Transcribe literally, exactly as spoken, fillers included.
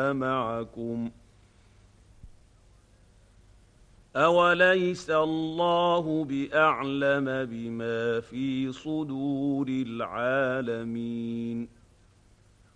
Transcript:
هو معكم أوليس الله بأعلم بما في صدور العالمين